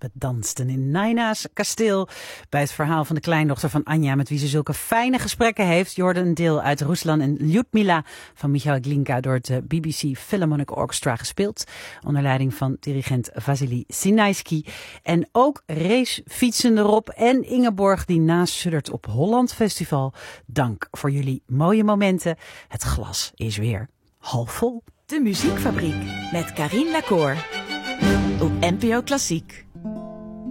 We dansten in Naina's kasteel bij het verhaal van de kleindochter van Anja, met wie ze zulke fijne gesprekken heeft. Je hoorde een deel uit Ruslan en Lyudmila van Michail Glinka door het BBC Philharmonic Orchestra gespeeld, onder leiding van dirigent Vasily Sinaisky. En ook racefietsende Rob en Ingeborg die naast suddert op Holland Festival. Dank voor jullie mooie momenten. Het glas is weer half vol. De Muziekfabriek met Carien Lacour op NPO Klassiek.